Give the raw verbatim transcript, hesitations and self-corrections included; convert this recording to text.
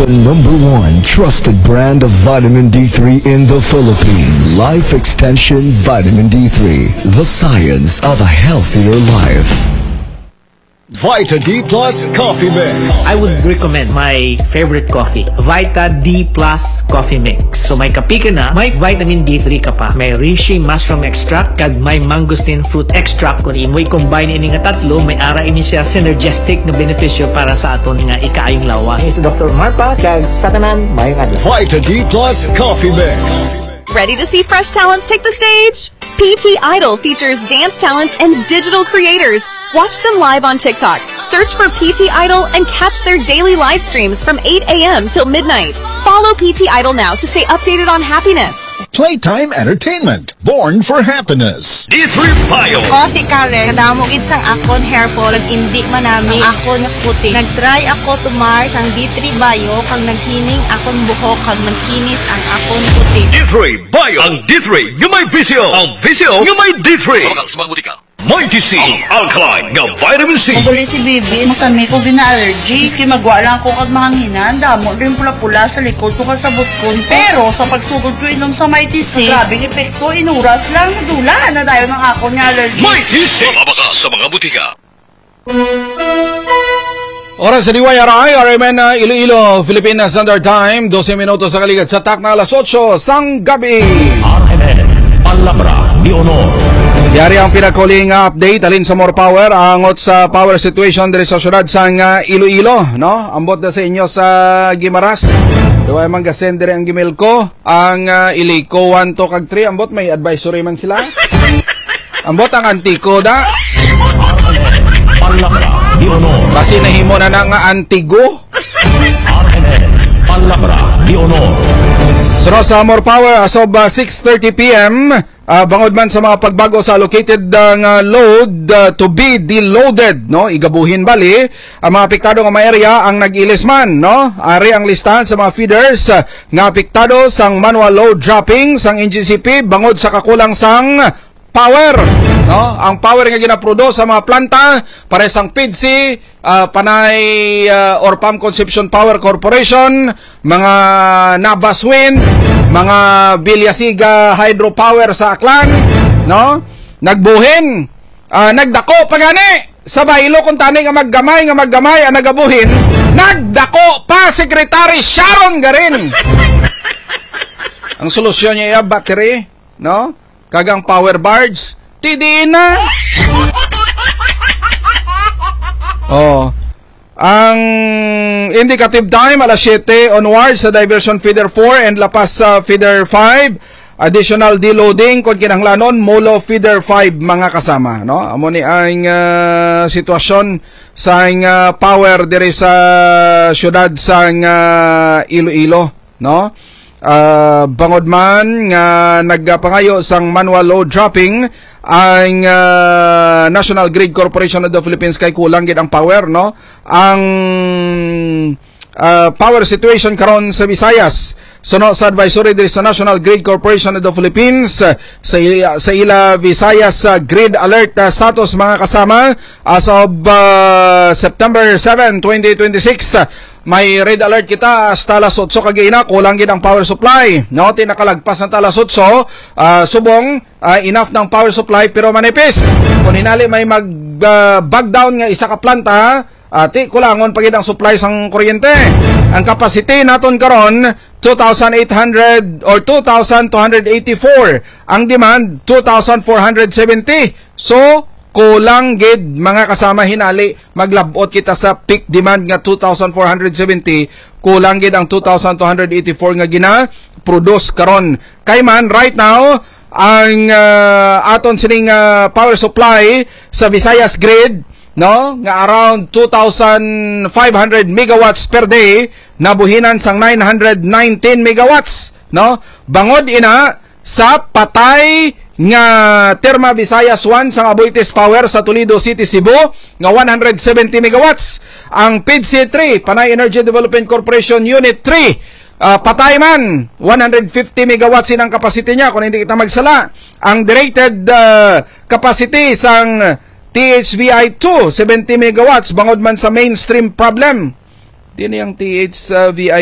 The number one trusted brand of vitamin D three in the Philippines. Life Extension Vitamin D three. The science of a healthier life. Vita D Plus Coffee Mix. I would recommend my favorite coffee, Vita D Plus Coffee Mix. So may kapi ka na, may vitamin D three ka pa, may reishi mushroom extract, kag may mangosteen fruit extract. Kung imoy combine ini nga tatlo, may ara ini siya synergistic na benepisyo para sa aton nga ikaayong lawas. This is Doctor Marpa, kag sa tanan, may nga Vita D Plus Coffee Mix. Ready to see fresh talents take the stage? P T Idol features dance talents and digital creators. Watch them live on TikTok. Search for P T Idol and catch their daily live streams from eight A M till midnight. Follow P T Idol now to stay updated on happiness. Playtime Entertainment, born for happiness. D three Bio. Ako si Karen, kadamo gid sang akon hair fall, indi manami ang akon puti. Nag-try ako tumar sang D three Bio kang naghining akon buhok kag magkinis ang akon puti. D three Bio. Ang D three nga may visio. Ang visio nga may D three. Mighty C, ang alkaline nga vitamin C. Mabuli si Bibi, masami ko bina-allergy. Iski magwa lang ko kag mahanginan, damo rin pula-pula sa likod ko kasabot ko. Pero sa pagsugod ko inom sa Mighty C, grabing epekto, inuras lang, nadula na tayo ng ako nga allergy. Mighty C, mabaka sa mga butika. Oras sa D Y R I, R M N uh, Iloilo, Philippine Standard Time, twelve minutos sa kaligid sa tak na alas otso sang gabi. R M N, Palabra, Di Honor. Yari ang pinakuling uh, update alin sa more power angot sa power situation diri sa syudad sang uh, Iloilo, no? Ambot na sa inyo sa Gimaras. Duwa man gasen diri ang gmail ko, ang uh, Iliko one two kag three ambot may advisory man sila. Ambot ang antiko da. Palabra, Di Honor. Kasi nahimo na na nga antigo. R M N, Palabra, Di Honor. So sa more power as of uh, six thirty p m uh, bangod man sa mga pagbago sa allocated uh, nga load uh, to be deloaded, no, igabuhin bali ang mga apektado nga mga area ang nag-ilis man, no. Ari ang listahan sa mga feeders uh, nga apektado sang manual load dropping sang N G C P bangod sa kakulang sang power, no. Ang power nga ginaproduce sa mga planta para sang P D C, uh, Panay uh, or Pam Conception Power Corporation, mga Nabas Wind, mga Bilyasiga Hydropower sa Aklan, no. Nagbuhin, uh, nagdako pagani sa baylo kung tani nga maggamay nga maggamay ang nagabuhin, nagdako pa Secretary Sharon garin. Ang solusyon niya ay battery, no. Kagang power barge, tidiin na. Oh. Ang indicative time alas siyete onwards sa diversion feeder four and lapas sa uh, feeder five. Additional deloading kung kinahanglanon molo feeder five mga kasama, no. Amo ni ang uh, sitwasyon sa uh, power diri sa syudad sa uh, Iloilo, no. Uh, bangod man nga nagpangayo sang manual load dropping ang uh, National Grid Corporation of the Philippines kay kulang gid ang power, no. Ang uh, power situation karon sa Visayas suno sa advisory diri sa National Grid Corporation of the Philippines uh, sa, sa ila Visayas uh, grid alert uh, status mga kasama as of uh, September seventh, twenty twenty-six. uh, May red alert kita hasta alas otso kagina, kulang gid ang power supply, no. Tinakalagpas ng alas otso, uh, subong uh, enough ng power supply pero manipis. Kung hinali may mag uh, bag down nga isa ka planta, ati uh, kulangon pagid ang supply sang kuryente. Ang capacity naton karon two thousand eight hundred or two thousand two hundred eighty-four, ang demand two thousand four hundred seventy. So kulang gid mga kasama, hinali maglabot kita sa peak demand nga two thousand four hundred seventy, kulang gid ang two thousand two hundred eighty-four nga gina produce karon. Kay man right now ang uh, aton sining uh, power supply sa Visayas grid, no, nga around two thousand five hundred megawatts per day, nabuhinan sang nine hundred nineteen megawatts, no. Bangod ina sa patay nga Terma Visayas one sa Aboitiz Power sa Toledo City, Cebu nga one hundred seventy megawatts. Ang P D C three, Panay Energy Development Corporation Unit three, uh, patay man one hundred fifty megawatts in ang capacity niya kung hindi kita magsala. Ang directed uh, capacity sang T H V I two seventy megawatts bangod man sa mainstream problem. Dini ang T H V I